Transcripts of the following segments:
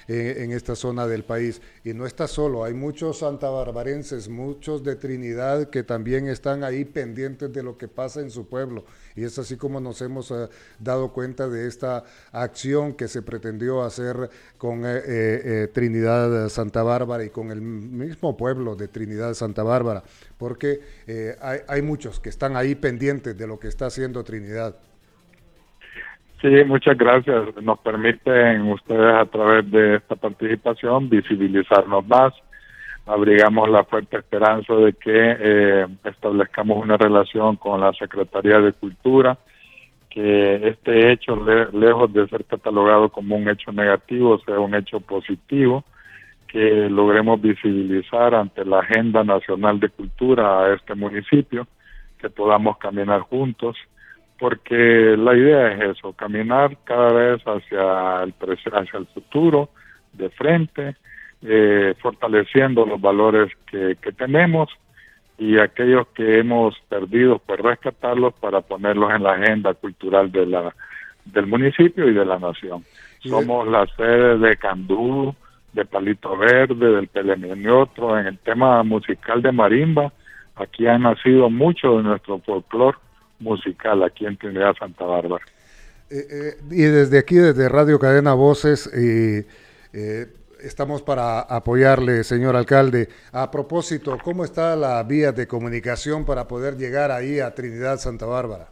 en esta zona del país. Y no está solo, hay muchos santabarbarenses, muchos de Trinidad que también están ahí pendientes de lo que pasa en su pueblo. Y es así como nos hemos dado cuenta de esta acción que se pretendió hacer con Trinidad Santa Bárbara y con el mismo pueblo de Trinidad Santa Bárbara, porque hay muchos que están ahí pendientes de lo que está haciendo Trinidad. Sí, muchas gracias. Nos permiten ustedes a través de esta participación visibilizarnos más. Abrigamos la fuerte esperanza de que establezcamos una relación con la Secretaría de Cultura, que este hecho, lejos de ser catalogado como un hecho negativo, sea un hecho positivo, que logremos visibilizar ante la Agenda Nacional de Cultura a este municipio, que podamos caminar juntos, porque la idea es eso, caminar cada vez hacia el futuro, de frente, fortaleciendo los valores que tenemos, y aquellos que hemos perdido, pues rescatarlos para ponerlos en la agenda cultural del municipio y de la nación. Somos la sede de Candú, de Palito Verde, del Peleñotro, en el tema musical de marimba. Aquí ha nacido mucho de nuestro folclore musical aquí en Trinidad Santa Bárbara. Y desde aquí, desde Radio Cadena Voces, estamos para apoyarle, señor alcalde. A propósito, ¿cómo está la vía de comunicación para poder llegar ahí a Trinidad Santa Bárbara?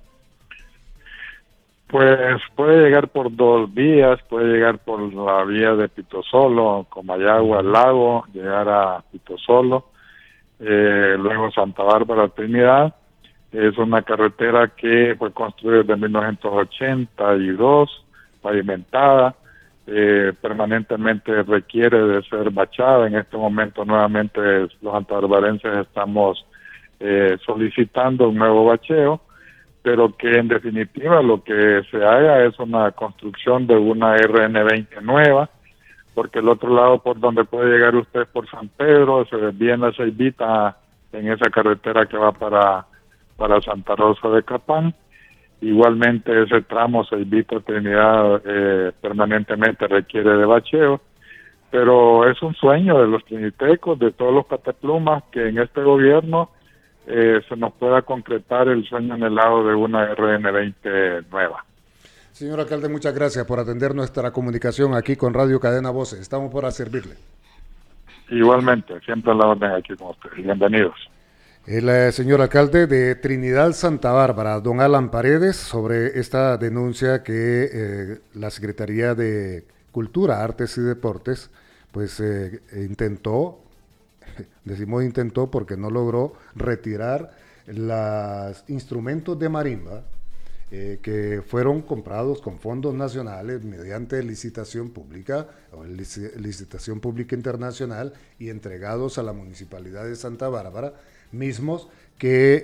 Pues puede llegar por dos vías, puede llegar por la vía de Pitosolo, Comayagua, Lago, llegar a Pitosolo, luego Santa Bárbara, Trinidad. Es una carretera que fue construida desde 1982, pavimentada, permanentemente requiere de ser bachada. En este momento nuevamente los santabarbarenses estamos solicitando un nuevo bacheo, pero que en definitiva lo que se haga es una construcción de una RN20 nueva, porque el otro lado por donde puede llegar usted por San Pedro, se desvía en la Ceibita, en esa carretera que va para Santa Rosa de Capán. Igualmente ese tramo Ceibita Trinidad permanentemente requiere de bacheo, pero es un sueño de los trinitecos, de todos los pateplumas, que en este gobierno se nos pueda concretar el sueño anhelado de una RN20 nueva. Señor alcalde, muchas gracias por atender nuestra comunicación aquí con Radio Cadena Voces. Estamos para servirle. Igualmente, siempre a la orden aquí con ustedes. Bienvenidos. El señor alcalde de Trinidad Santa Bárbara, don Alan Paredes, sobre esta denuncia que la Secretaría de Cultura, Artes y Deportes, pues intentó, decimos intentó porque no logró retirar los instrumentos de marimba que fueron comprados con fondos nacionales mediante licitación pública o licitación pública internacional y entregados a la Municipalidad de Santa Bárbara, mismos que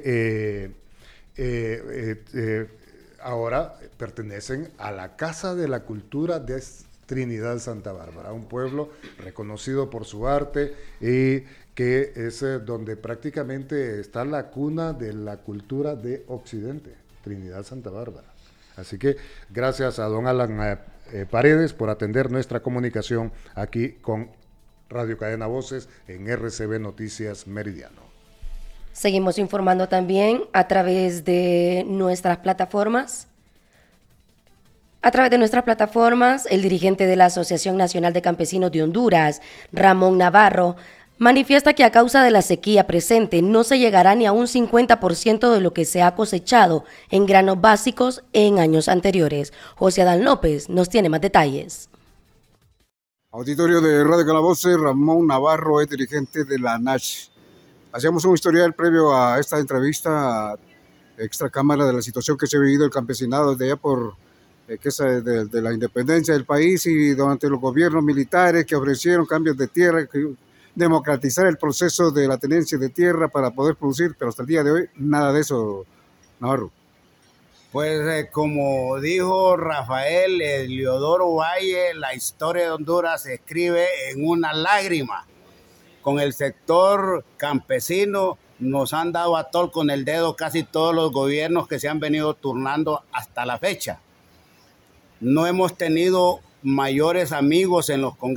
ahora pertenecen a la Casa de la Cultura de Trinidad Santa Bárbara, un pueblo reconocido por su arte y que es donde prácticamente está la cuna de la cultura de Occidente, Trinidad Santa Bárbara. Así que gracias a don Alan Paredes por atender nuestra comunicación aquí con Radio Cadena Voces en RCB Noticias Meridiano. Seguimos informando también a través de nuestras plataformas. A través de nuestras plataformas, el dirigente de la Asociación Nacional de Campesinos de Honduras, Ramón Navarro, manifiesta que a causa de la sequía presente no se llegará ni a un 50% de lo que se ha cosechado en granos básicos en años anteriores. José Adán López nos tiene más detalles. Auditorio de Radio Calaboce, Ramón Navarro es dirigente de la NACH. Hacíamos un historial previo a esta entrevista extra cámara de la situación que se ha vivido el campesinado desde allá por que es de la independencia del país y durante los gobiernos militares que ofrecieron cambios de tierra, democratizar el proceso de la tenencia de tierra para poder producir, pero hasta el día de hoy nada de eso, Navarro. Pues como dijo Rafael Eliodoro Valle, la historia de Honduras se escribe en una lágrima. Con el sector campesino nos han dado a tol con el dedo casi todos los gobiernos que se han venido turnando hasta la fecha. No hemos tenido mayores amigos en los congresos.